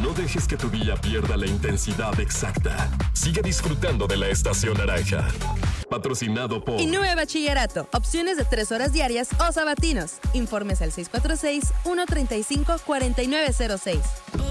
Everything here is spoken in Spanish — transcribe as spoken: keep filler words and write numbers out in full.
No dejes que tu día pierda la intensidad exacta. Sigue disfrutando de la estación naranja. Patrocinado por Inúe Bachillerato. Opciones de tres horas diarias o sabatinos. Informes al seis cuatro seis, uno tres cinco, cuatro nueve cero seis.